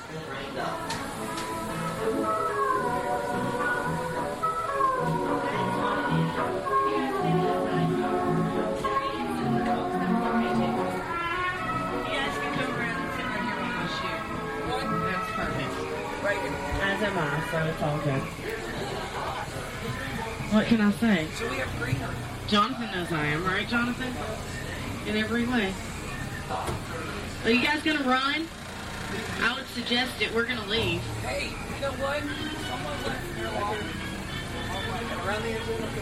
As am I, so it's all good. What can I say? So we have greenery. Jonathan knows I am, right, Jonathan? In every way. Are you guys gonna run? I would suggest it. We're gonna leave. Hey, you know what? Someone left here around the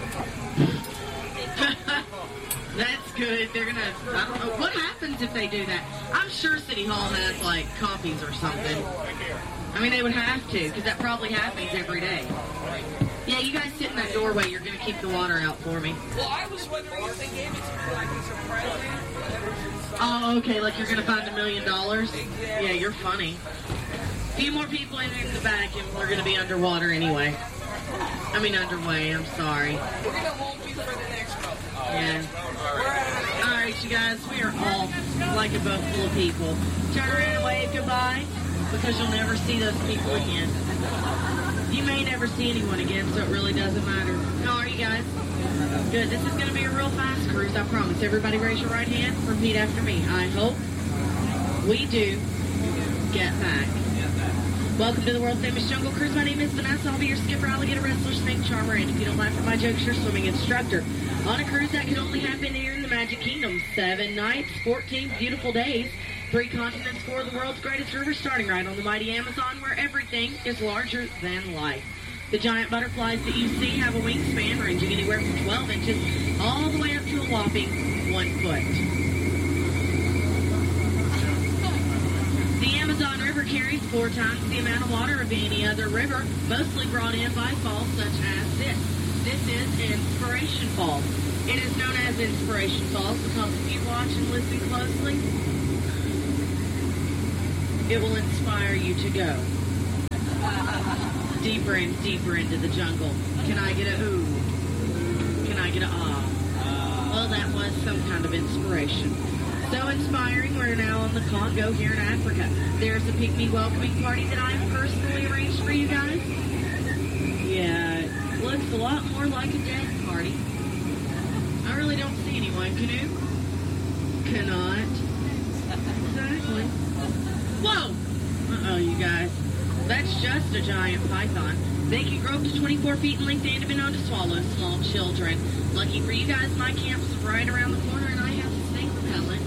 end. That's good. They're gonna, I don't know. What happens if they do that? I'm sure City Hall has, like, copies or something. I mean, they would have to, because that probably happens every day. Yeah, you guys sit in that doorway. You're going to keep the water out for me. Well, I was wondering if they gave it to me like as a present. Oh, okay, like you're going to find $1 million? Yeah, you're funny. A few more people in the back, and we're going to be underwater anyway. I mean, underway, I'm sorry. We're going to hold you for the next couple. Yeah. All right, you guys, we are all like a boat full of people. Turn around and wave goodbye, because you'll never see those people again. You may never see anyone again, so it really doesn't matter. How are you guys? Good. This is going to be a real fast cruise, I promise. Everybody raise your right hand. Repeat after me. I hope we do get back. Welcome to the world famous Jungle Cruise. My name is Vanessa. I'll be your skipper, alligator wrestler, snake charmer, and if you don't laugh at my jokes, your swimming instructor. On a cruise that can only happen here in the Magic Kingdom. 7 nights, 14 beautiful days. 3 continents, 4 of the world's greatest rivers, starting right on the mighty Amazon, where everything is larger than life. The giant butterflies that you see have a wingspan ranging anywhere from 12 inches all the way up to a whopping 1 foot. The Amazon River carries 4 times the amount of water of any other river, mostly brought in by falls such as this. This is Inspiration Falls. It is known as Inspiration Falls because if you watch and listen closely, it will inspire you to go deeper and deeper into the jungle. Can I get a ooh? Can I get a ah? Well, that was some kind of inspiration. So inspiring, we're now on the Congo here in Africa. There's a pygmy welcoming party that I've personally arranged for you guys. Yeah, it looks a lot more like a dead party. I really don't see anyone. Canoe? Cannot. Exactly. Whoa! Uh-oh, you guys. That's just a giant python. They can grow up to 24 feet in length and have been known to swallow small children. Lucky for you guys, my camp's right around the corner and I have a snake repellent.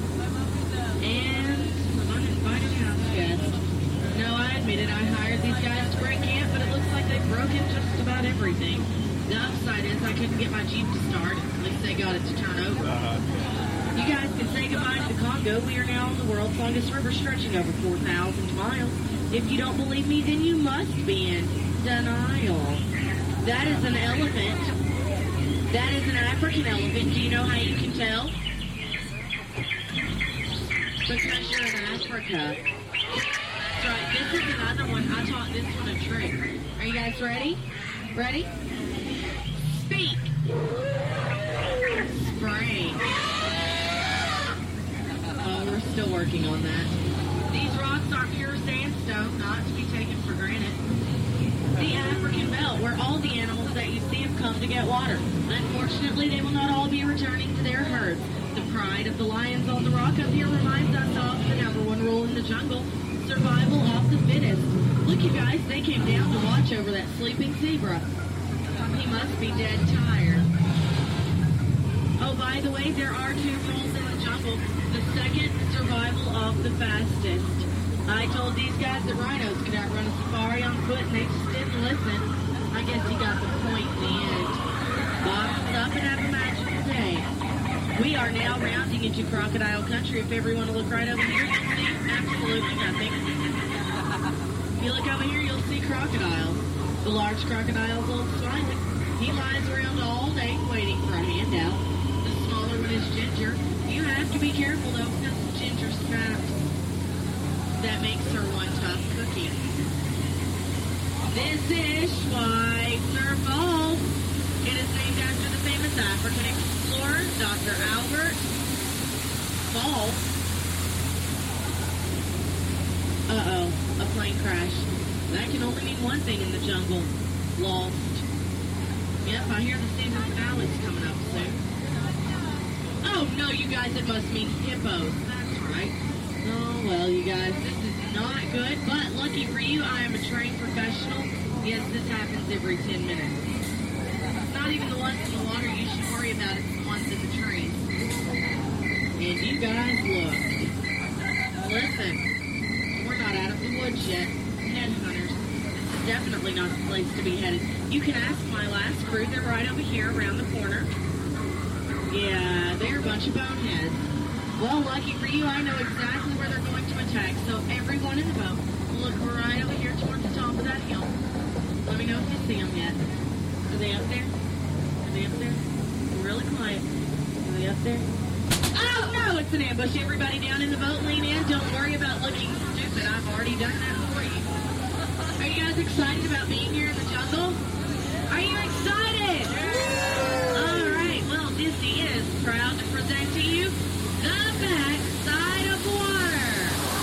And some uninvited house guests. No, I admit it, I hired these guys to break camp, but it looks like they've broken just about everything. The upside is I couldn't get my Jeep to start. At least they got it to turn over. You guys can say goodbye to the Congo. We are now on the world's longest river, stretching over 4,000 miles. If you don't believe me, then you must be in denial. That is an elephant. That is an African elephant. Do you know how you can tell? Because you're in Africa. That's right. This is another one. I taught this one a trick. Are you guys ready? Ready? Speak. Spray. Oh, we're still working on that. These rocks are pure sandstone, not to be taken for granted. The African belt, where all the animals that you see have come to get water. Unfortunately, they will not all be returning to their herds. The pride of the lions on the rock up here reminds us of the #1 rule in the jungle, survival of the fittest. Look, you guys, they came down to watch over that sleeping zebra. He must be dead tired. Oh, by the way, there are 2 rules in the jungle. The second, survival of the fastest. I told these guys that rhinos could outrun a safari on foot, and they just didn't listen. I guess he got the point in the end. Box up and have a magical day. We are now rounding into crocodile country. If everyone will look right over here, you'll see absolutely nothing. If you look over here, you'll see crocodiles. The large crocodile's old Simon. He lies around all day waiting for a handout. The smaller one is Ginger. You have to be careful, though, because Ginger snaps. That makes her one tough cookie. This is Schweitzer Falls. It is named after the famous African explorer, Dr. Albert Falls. Uh-oh, a plane crash. That can only mean one thing in the jungle. Lost. Yep, I hear the season finale's coming up soon. Oh, no, you guys, it must mean hippos. That's right. Oh, well, you guys, this is not good, but lucky for you, I am a trained professional. Yes, this happens every 10 minutes. It's not even the ones in the water you should worry about, it's the ones in the trees. And you guys, look. Listen, we're not out of the woods yet. Headhunters. This is definitely not the place to be headed. You can ask my last crew. They're right over here around the corner. Yeah, they're a bunch of boneheads. Well, lucky for you, I know exactly where they're going to attack. So everyone in the boat, look right over here towards the top of that hill. Let me know if you see them yet. Are they up there? Are they up there? Really quiet. Are they up there? Oh, no, it's an ambush. Everybody down in the boat, lean in. Don't worry about looking stupid. I've already done that for you. Are you guys excited about being here in the jungle? Are you excited? All right. Well, Disney is proud to present to you the backside of water.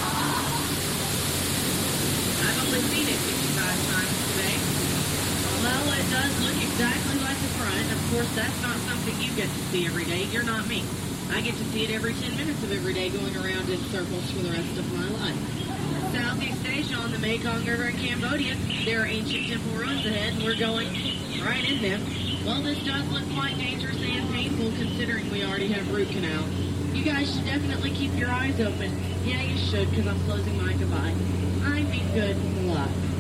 I've only seen it 55 times today. Well, it does look exactly like the front. Of course, that's not something you get to see every day. You're not me. I get to see it every 10 minutes of every day going around in circles for the rest of my life. Southeast Asia on the Mekong River in Cambodia, there are ancient temple ruins ahead, and we're going right in them. Well, this does look quite dangerous and painful considering we already have root canal. You guys should definitely keep your eyes open. Yeah, you should, because I'm closing mine goodbye. I mean good luck.